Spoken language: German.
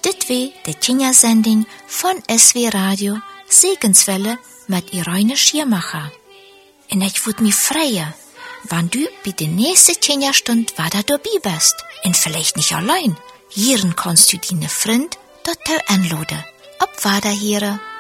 Dit wie de Kindersending von SW Radio Segenswelle mit Irene Schiermacher. En ich würd mich freuen, wenn du bei der nächsten Kinderstund wieder dabei bist. Und vielleicht nicht allein. Hier kannst du deine Freund dort anladen. Ob Wiederhören.